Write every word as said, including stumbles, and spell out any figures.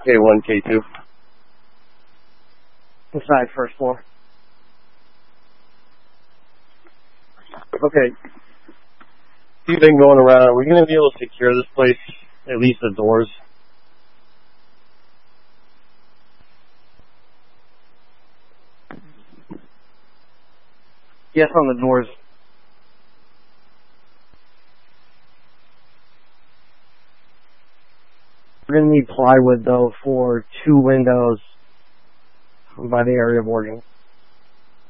K one, K two. Inside first floor. Okay. You've been going around. Are we going to be able to secure this place? At least the doors? Yes, on the doors. We're going to need plywood, though, for two windows by the area of organ.